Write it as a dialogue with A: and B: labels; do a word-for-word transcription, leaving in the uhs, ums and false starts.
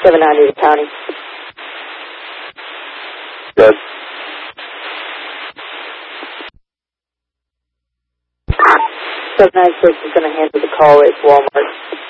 A: seven ninety to County.
B: Good.
A: seven nine six is going to handle the call at Walmart.